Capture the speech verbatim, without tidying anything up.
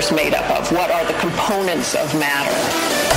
universe made up of? What are the components of matter?